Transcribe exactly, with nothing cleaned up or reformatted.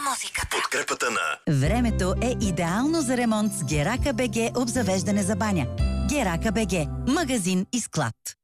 музиката. Подкрепата на Времето е идеално за ремонт с Герака БГ обзавеждане за баня. Герака БГ. Магазин и склад.